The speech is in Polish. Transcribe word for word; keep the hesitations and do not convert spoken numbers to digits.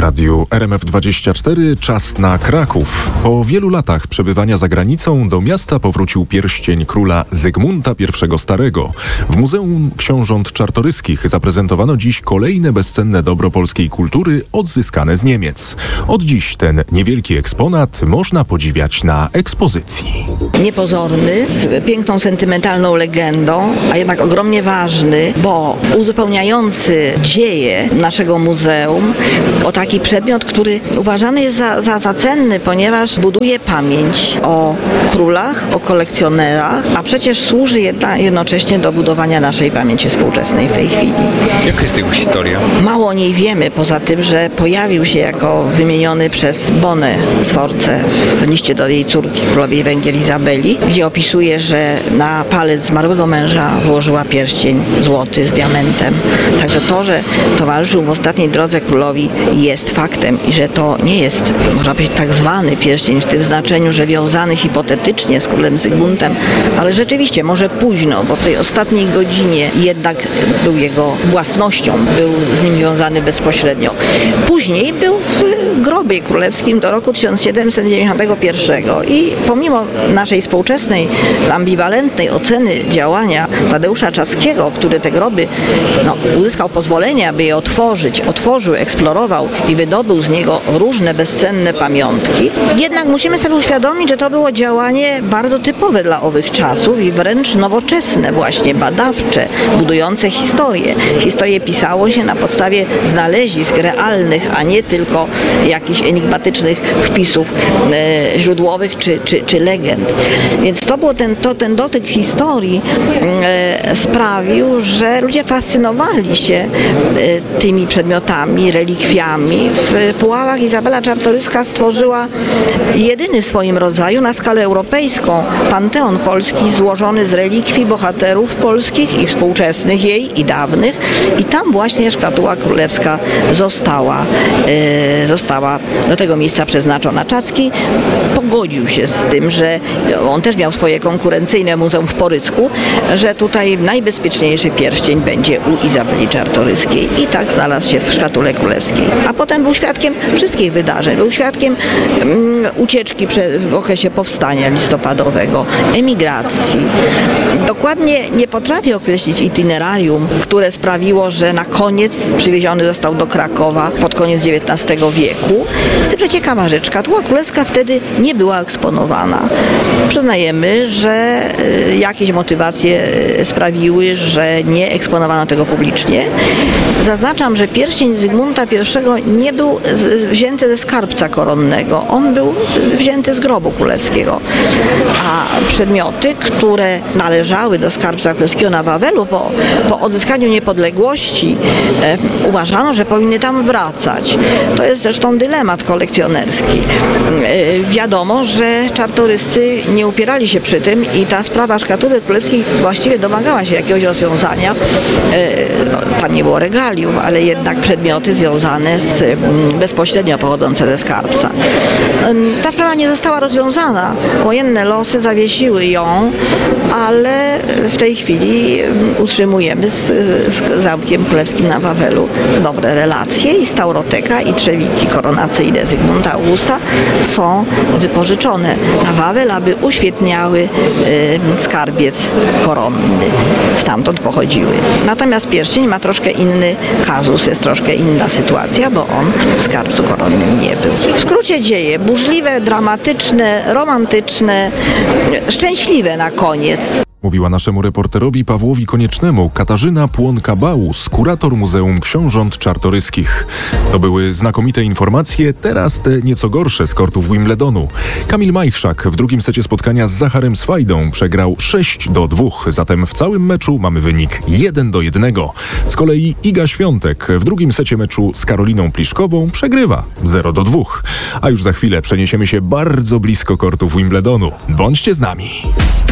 radiu R M F dwadzieścia cztery czas na Kraków. Po wielu latach przebywania za granicą do miasta powrócił pierścień króla Zygmunta I Starego. W Muzeum Książąt Czartoryskich zaprezentowano dziś kolejne bezcenne dobro polskiej kultury odzyskane z Niemiec. Od dziś ten niewielki eksponat można podziwiać na ekspozycji. Niepozorny, z piękną, sentymentalną legendą, a jednak ogromnie ważny, bo uzupełniający dzieje naszego muzeum o taki przedmiot, który uważany jest za, za, za cenny, ponieważ buduje pamięć o królach, o kolekcjonerach, a przecież służy jedna, jednocześnie do budowania naszej pamięci współczesnej w tej chwili. Jaka jest jego historia? Mało o niej wiemy, poza tym, że pojawił się jako wymieniony przez Bonę Sforcę w liście do jej córki, królowej Węgier Izabeli, gdzie opisuje, że na palec zmarłego męża włożyła pierścień złoty z diamentem. Także to, że towarzyszył w ostatniej drodze królowi, jest faktem i że to nie jest, można powiedzieć, tak zwany pierścień w tym znaczeniu, że wiązany hipotetycznie z królem Zygmuntem, ale rzeczywiście może późno, bo w tej ostatniej godzinie jednak był jego własnością, był z nim związany bezpośrednio. Później był w grobie królewskim do roku tysiąc siedemset dziewięćdziesiątego pierwszego i pomimo naszej współczesnej, ambiwalentnej oceny działania Tadeusza Czackiego, który te groby no, uzyskał pozwolenie, aby je otworzyć, otworzył, eksplorował i wydobył z niego różne bezcenne pamiątki, jednak musimy sobie uświadomić, że to było działanie bardzo typowe dla owych czasów i wręcz nowoczesne, właśnie badawcze, budujące historię. Historię pisało się na podstawie znalezisk realnych, a nie tylko jakichś enigmatycznych wpisów e, źródłowych czy, czy, czy legend. Więc to było ten, to, ten dotyk historii e, sprawił, że ludzie fascynowali się e, tymi przedmiotami, relikwiami. W Puławach Izabela Czartoryska stworzyła jedyny w swoim rodzaju na skalę europejską panteon polski złożony z relikwii bohaterów polskich i współczesnych jej i dawnych. I tam właśnie szkatuła królewska została, e, została do tego miejsca przeznaczona. Czacki pogodził się z tym, że on też miał swoje konkurencyjne muzeum w Porycku, że tutaj najbezpieczniejszy pierścień będzie u Izabeli Czartoryskiej i tak znalazł się w szkatule królewskiej. A potem był świadkiem wszystkich wydarzeń. Był świadkiem um, ucieczki w okresie powstania listopadowego, emigracji. Dokładnie nie potrafię określić itinerarium, które sprawiło, że na koniec przywieziony został do Krakowa pod koniec dziewiętnastego wieku. Z tym, że ciekawa rzecz, szkatuła królewska wtedy nie była eksponowana. Przyznajemy, że y, jakieś motywacje sprawiły, że nie eksponowano tego publicznie. Zaznaczam, że pierścień Zygmunta I nie był z, wzięty ze skarbca koronnego. On był wzięty z grobu królewskiego. A przedmioty, które należały do skarbca królewskiego na Wawelu po, po odzyskaniu niepodległości, e, uważano, że powinny tam wracać. To jest zresztą dylemat kolekcjonerski. E, wiadomo, że czartoryscy nie upierali się przy tym i ta sprawa szkatuły królewskiej właściwie domagała się jakiegoś rozwiązania. E, tam nie było regaliów, ale jednak przedmioty związane z bezpośrednio pochodzące ze skarbca. E, ta sprawa nie została rozwiązana. Wojenne losy zawiesiły ją, ale w tej chwili utrzymujemy z, z Zamkiem Królewskim na Wawelu dobre relacje i Stauroteka i trzewiki koronacyjne Zygmunta Augusta są wypożyczone na Wawel, aby uświetniały y, skarbiec koronny. Stamtąd pochodziły. Natomiast pierścień ma troszkę inny kazus, jest troszkę inna sytuacja, bo on w skarbcu koronnym nie był. W skrócie dzieje burzliwe, dramatyczne, romantyczne, szczęśliwe na koniec. Mówiła naszemu reporterowi Pawłowi Koniecznemu Katarzyna Płonka-Bałus, kurator Muzeum Książąt Czartoryskich. To były znakomite informacje, teraz te nieco gorsze z kortów Wimbledonu. Kamil Majchrzak w drugim secie spotkania z Zacharem Swajdą przegrał sześć do dwóch, zatem w całym meczu mamy wynik jeden do jednego. Z kolei Iga Świątek w drugim secie meczu z Karoliną Pliszkową przegrywa zero do dwóch. A już za chwilę przeniesiemy się bardzo blisko kortów Wimbledonu. Bądźcie z nami.